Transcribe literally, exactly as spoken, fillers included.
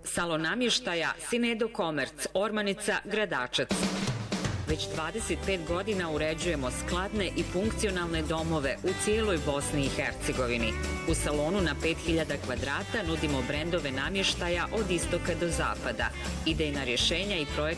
Salon namještaja Sinedo Komerc, Ormanica, Gradačac. Već dvadeset pet godina uređujemo skladne i funkcionalne domove u cijeloj Bosni i Hercegovini. U salonu na pet hiljada kvadrata nudimo brendove namještaja od istoka do zapada. Idejna rješenja i projekt